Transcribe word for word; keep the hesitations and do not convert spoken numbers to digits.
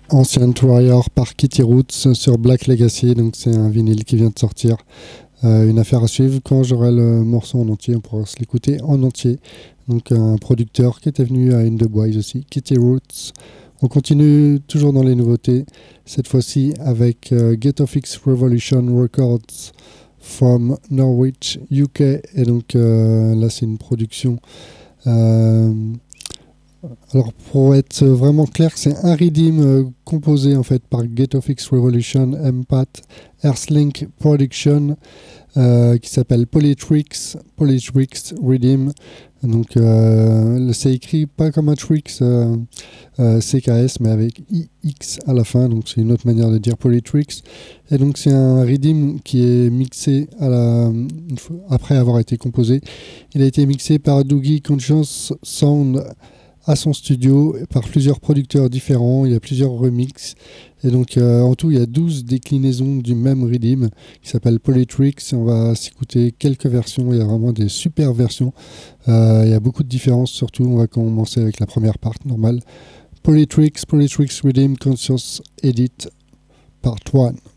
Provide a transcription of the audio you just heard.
Ancient Warrior par Kitty Roots sur Black Legacy, donc c'est un vinyle qui vient de sortir. Euh, une affaire à suivre. Quand j'aurai le morceau en entier, on pourra se l'écouter en entier. Donc un producteur qui était venu à une de Boise aussi, Kitty Roots. On continue toujours dans les nouveautés, cette fois-ci avec euh, Ghetto-Fix Revolution Records from Norwich, U K. Et donc euh, là c'est une production... Euh, alors pour être vraiment clair, c'est un redeem euh, composé en fait par Ghetto-Fix Revolution, Empath, Earthlink Production, euh, qui s'appelle Polytrix, Polytrix Redeem. Donc euh, c'est écrit pas comme un Trix euh, euh, C K S mais avec I X à la fin, donc c'est une autre manière de dire Polytrix. Et donc c'est un redeem qui est mixé à la, après avoir été composé. Il a été mixé par Doogie Conscious Sound à son studio par plusieurs producteurs différents. Il y a plusieurs remixes et donc euh, en tout il y a douze déclinaisons du même redeem qui s'appelle Polytrix. On va s'écouter quelques versions, il y a vraiment des super versions, euh, il y a beaucoup de différences. Surtout on va commencer avec la première part normale, Polytrix, Polytrix Redeem Conscious Edit Part un.